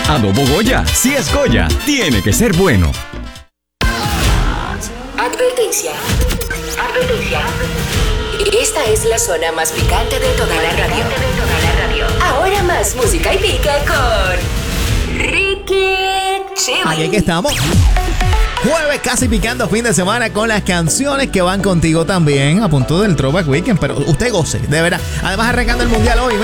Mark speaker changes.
Speaker 1: Adobo Goya, si es Goya, tiene que ser bueno.
Speaker 2: Advertencia. Advertencia. Esta es la zona más picante de toda la radio. Ahora más música y pica con Ricky Chili.
Speaker 3: Aquí es que estamos. Jueves casi picando fin de semana con las canciones que van contigo también a punto del Throwback Weekend. Pero usted goce, de verdad. Además arrancando el mundial hoy.